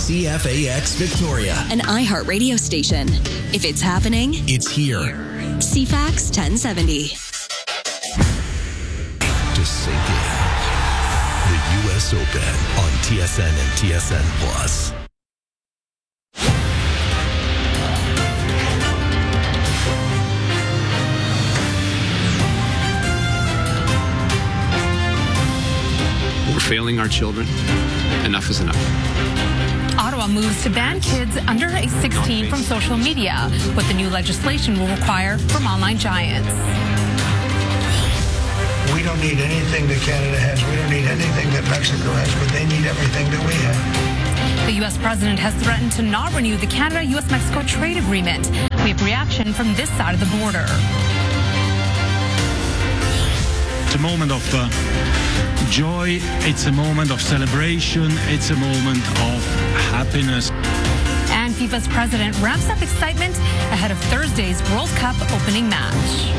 CFAX Victoria. An iHeart radio station. If it's happening, It's here. CFAX 1070. To sink in. The U.S. Open on TSN and TSN Plus. We're failing our children. Enough is enough. Ottawa moves to ban kids under age 16 from social media, what the new legislation will require from online giants. We don't need anything that Canada has. We don't need anything that Mexico has, but they need everything that we have. The U.S. president has threatened to not renew the Canada-U.S.-Mexico trade agreement. We have reaction from this side of the border. It's a moment of joy, it's a moment of celebration, it's a moment of happiness. And FIFA's president ramps up excitement ahead of Thursday's World Cup opening match.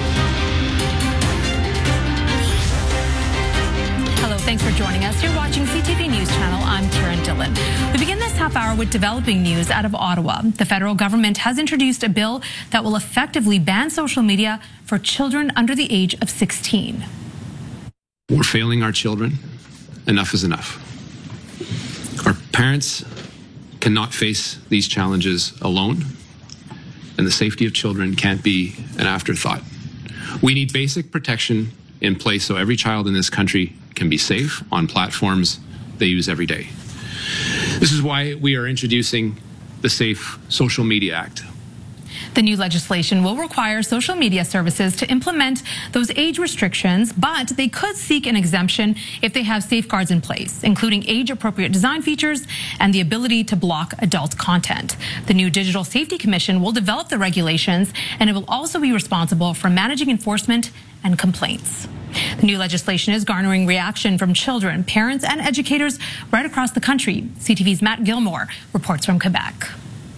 Hello, thanks for joining us. You're watching CTV News Channel. I'm Karen Dillon. We begin this half hour with developing news out of Ottawa. The federal government has introduced a bill that will effectively ban social media for children under the age of 16. We're failing our children. Enough is enough. Our parents cannot face these challenges alone, and the safety of children can't be an afterthought. We need basic protection in place so every child in this country can be safe on platforms they use every day. This is why we are introducing the Safe Social Media Act. The new legislation will require social media services to implement those age restrictions, but they could seek an exemption if they have safeguards in place, including age-appropriate design features and the ability to block adult content. The new Digital Safety Commission will develop the regulations, and it will also be responsible for managing enforcement and complaints. The new legislation is garnering reaction from children, parents, and educators right across the country. CTV's Matt Gilmore reports from Quebec.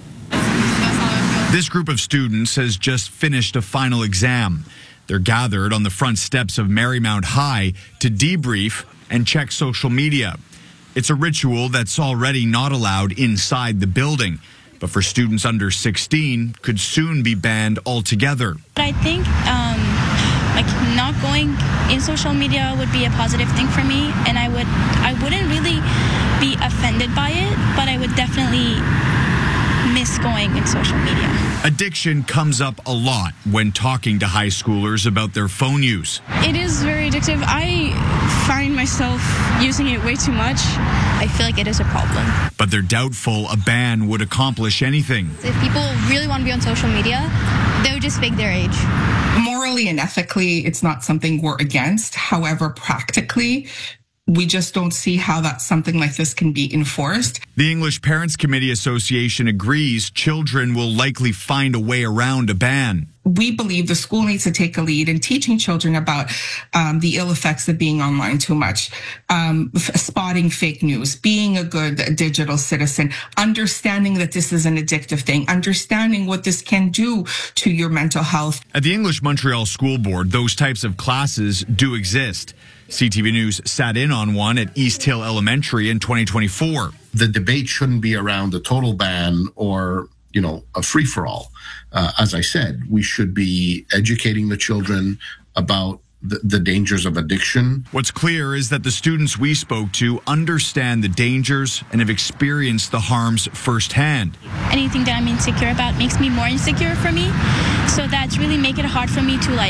This group of students has just finished a final exam. They're gathered on the front steps of Marymount High to debrief and check social media. It's a ritual that's already not allowed inside the building, but for students under 16 could soon be banned altogether. I think not going in social media would be a positive thing for me, and I wouldn't really be offended by it, but I would definitely miss going in social media. Addiction comes up a lot when talking to high schoolers about their phone use. It is very addictive. I find myself using it way too much. I feel like it is a problem. But they're doubtful a ban would accomplish anything. If people really want to be on social media, they would just fake their age. Morally and ethically, it's not something we're against. However, practically, we just don't see how that something like this can be enforced. The English Parents Committee Association agrees children will likely find a way around a ban. We believe the school needs to take a lead in teaching children about the ill effects of being online too much, spotting fake news, being a good digital citizen, understanding that this is an addictive thing, understanding what this can do to your mental health. At the English Montreal School Board, those types of classes do exist. CTV News sat in on one at East Hill Elementary in 2024. The debate shouldn't be around a total ban or, a free-for-all. As I said, we should be educating the children about the dangers of addiction. What's clear is that the students we spoke to understand the dangers and have experienced the harms firsthand. Anything that I'm insecure about makes me more insecure for me. So that's really making it hard for me to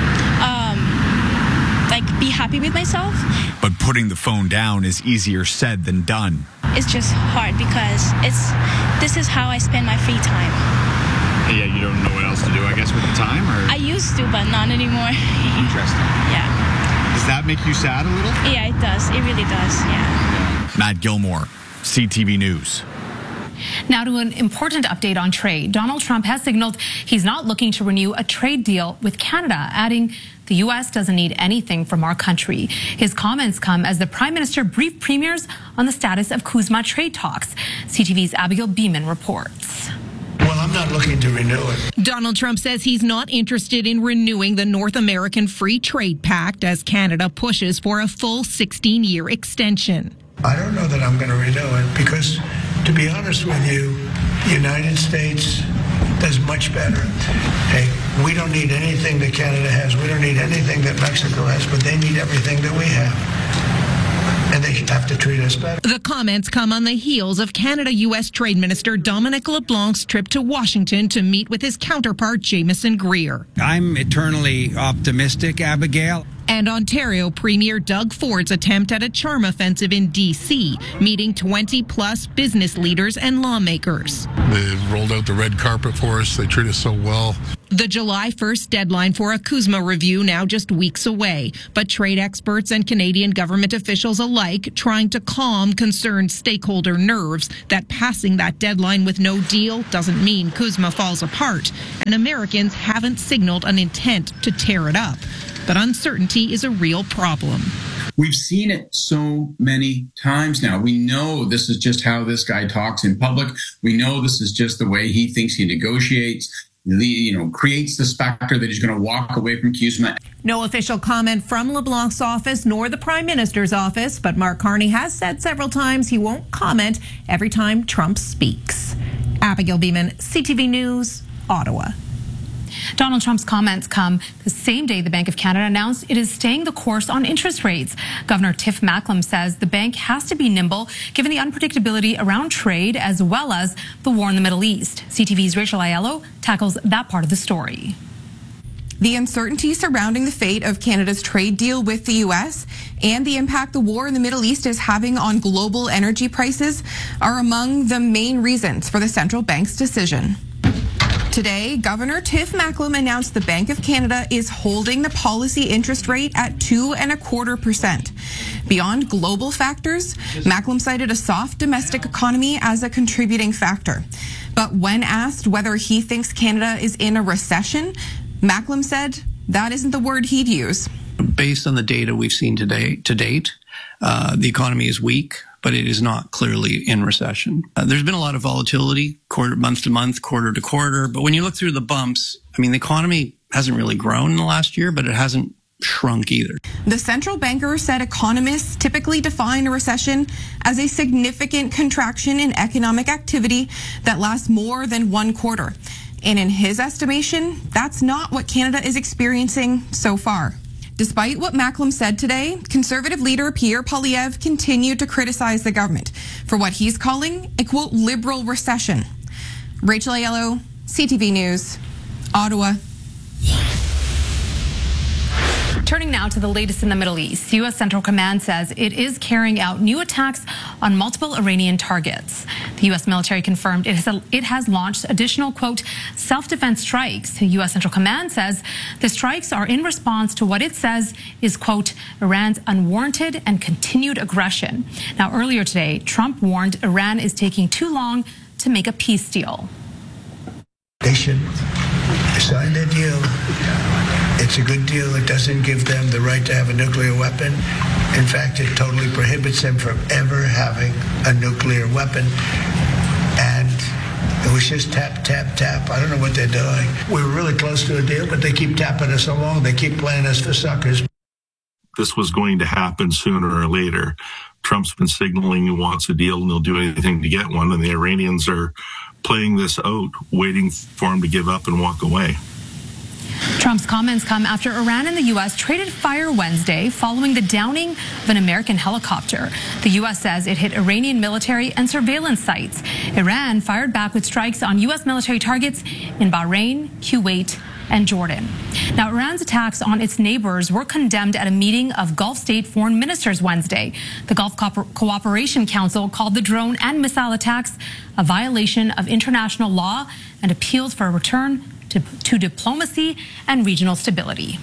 be happy with myself. But putting the phone down is easier said than done. It's just hard because this is how I spend my free time. Yeah, you don't know what else to do, I guess, with the time? Or? I used to, but not anymore. Interesting. Yeah. Does that make you sad a little? Yeah, it does. It really does, yeah. Matt Gilmore, CTV News. Now to an important update on trade. Donald Trump has signaled he's not looking to renew a trade deal with Canada, adding the U.S. doesn't need anything from our country. His comments come as the Prime Minister briefed premiers on the status of CUSMA trade talks. CTV's Abigail Beeman reports. Well, I'm not looking to renew it. Donald Trump says he's not interested in renewing the North American Free Trade Pact as Canada pushes for a full 16-year extension. I don't know that I'm going to renew it because, to be honest with you, the United States does much better. Hey, we don't need anything that Canada has. We don't need anything that Mexico has, but they need everything that we have. And they have to treat us better. The comments come on the heels of Canada-U.S. Trade Minister Dominic LeBlanc's trip to Washington to meet with his counterpart, Jameson Greer. I'm eternally optimistic, Abigail. And Ontario Premier Doug Ford's attempt at a charm offensive in D.C., meeting 20-plus business leaders and lawmakers. They rolled out the red carpet for us. They treat us so well. The July 1st deadline for a CUSMA review now just weeks away, but trade experts and Canadian government officials alike trying to calm concerned stakeholder nerves that passing that deadline with no deal doesn't mean CUSMA falls apart, and Americans haven't signaled an intent to tear it up. But uncertainty is a real problem. We've seen it so many times now. We know this is just how this guy talks in public. We know this is just the way he thinks he negotiates. Creates the specter that he's going to walk away from CUSMA. No official comment from LeBlanc's office nor the Prime Minister's office, but Mark Carney has said several times he won't comment every time Trump speaks. Abigail Beeman, CTV News, Ottawa. Donald Trump's comments come the same day the Bank of Canada announced it is staying the course on interest rates. Governor Tiff Macklem says the bank has to be nimble given the unpredictability around trade as well as the war in the Middle East. CTV's Rachel Aiello tackles that part of the story. The uncertainty surrounding the fate of Canada's trade deal with the U.S. and the impact the war in the Middle East is having on global energy prices are among the main reasons for the central bank's decision. Today, Governor Tiff Macklem announced the Bank of Canada is holding the policy interest rate at 2.25%. Beyond global factors, Macklem cited a soft domestic economy as a contributing factor. But when asked whether he thinks Canada is in a recession, Macklem said that isn't the word he'd use. Based on the data we've seen to date, the economy is weak, but it is not clearly in recession. There's been a lot of volatility, month to month, quarter to quarter. But when you look through the bumps, the economy hasn't really grown in the last year, but it hasn't shrunk either. The central banker said economists typically define a recession as a significant contraction in economic activity that lasts more than one quarter. And in his estimation, that's not what Canada is experiencing so far. Despite what Macklem said today, Conservative leader Pierre Poilievre continued to criticize the government for what he's calling a, quote, liberal recession. Rachel Aiello, CTV News, Ottawa. Turning now to the latest in the Middle East, U.S. Central Command says it is carrying out new attacks on multiple Iranian targets. The U.S. military confirmed it has launched additional, quote, self-defense strikes. The U.S. Central Command says the strikes are in response to what it says is, quote, Iran's unwarranted and continued aggression. Now, earlier today, Trump warned Iran is taking too long to make a peace deal. They should sign the deal. It's a good deal. It doesn't give them the right to have a nuclear weapon. In fact, it totally prohibits them from ever having a nuclear weapon. And it was just tap, tap, tap. I don't know what they're doing. We were really close to a deal, but they keep tapping us along. They keep playing us for suckers. This was going to happen sooner or later. Trump's been signaling he wants a deal and he'll do anything to get one. And the Iranians are playing this out, waiting for him to give up and walk away. Trump's comments come after Iran and the U.S. traded fire Wednesday following the downing of an American helicopter. The U.S. says it hit Iranian military and surveillance sites. Iran fired back with strikes on U.S. military targets in Bahrain, Kuwait, and Jordan. Now, Iran's attacks on its neighbors were condemned at a meeting of Gulf state foreign ministers Wednesday. The Gulf Cooperation Council called the drone and missile attacks a violation of international law and appealed for a return to diplomacy and regional stability.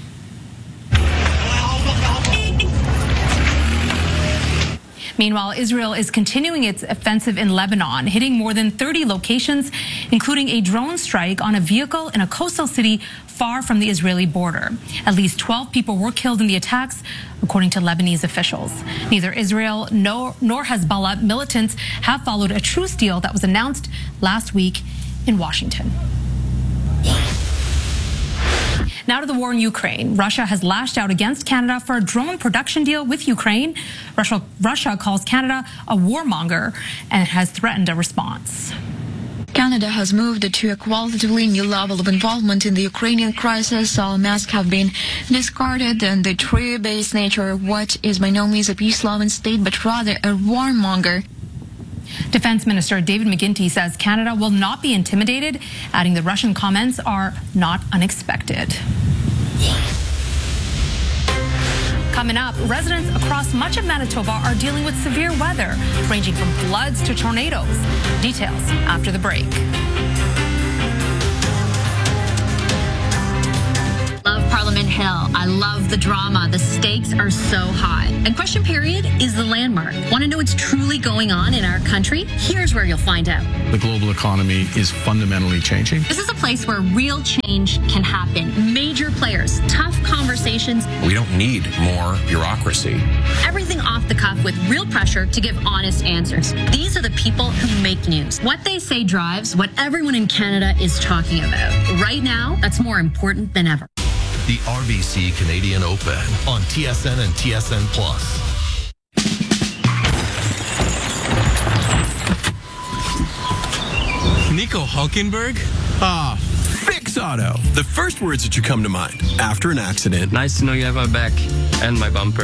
Meanwhile, Israel is continuing its offensive in Lebanon, hitting more than 30 locations, including a drone strike on a vehicle in a coastal city far from the Israeli border. At least 12 people were killed in the attacks, according to Lebanese officials. Neither Israel nor Hezbollah militants have followed a truce deal that was announced last week in Washington. Now to the war in Ukraine. Russia has lashed out against Canada for a drone production deal with Ukraine. Russia calls Canada a warmonger and has threatened a response. Canada has moved to a qualitatively new level of involvement in the Ukrainian crisis. All masks have been discarded, and the tree-based nature of what is by no means a peace-loving state, but rather a warmonger. Defense Minister David McGuinty says Canada will not be intimidated, adding the Russian comments are not unexpected. Coming up, residents across much of Manitoba are dealing with severe weather, ranging from floods to tornadoes. Details after the break. Love Parliament Hill. I love the drama. The stakes are so high. And Question Period is the landmark. Want to know what's truly going on in our country? Here's where you'll find out. The global economy is fundamentally changing. This is a place where real change can happen. Major players, tough conversations. We don't need more bureaucracy. Everything off the cuff with real pressure to give honest answers. These are the people who make news. What they say drives what everyone in Canada is talking about. Right now, that's more important than ever. The RBC Canadian Open on TSN and TSN Plus. Nico Hulkenberg? Fix Auto. The first words that should come to mind after an accident. Nice to know you have my back and my bumper.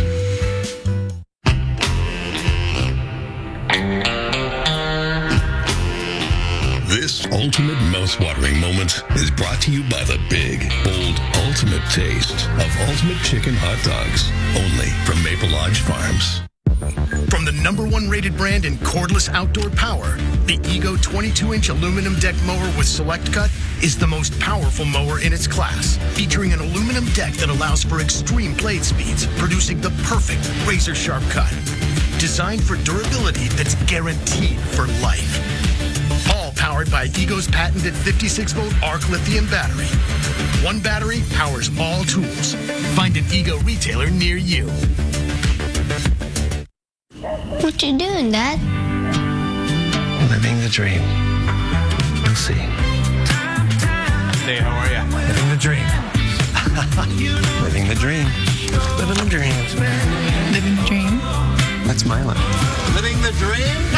This ultimate mouth-watering moment is brought to you by the big, bold, ultimate taste of Ultimate Chicken Hot Dogs. Only from Maple Lodge Farms. From the #1 rated brand in cordless outdoor power, the Ego 22-inch aluminum deck mower with Select Cut is the most powerful mower in its class, featuring an aluminum deck that allows for extreme blade speeds, producing the perfect razor-sharp cut. Designed for durability that's guaranteed for life. All powered by Ego's patented 56-volt arc lithium battery. One battery powers all tools. Find an Ego retailer near you. What you doing, Dad? Living the dream. You'll see. Hey, how are you? Living the dream. Living the dream. Living the dream. Living the dream. That's my life. Living the dream?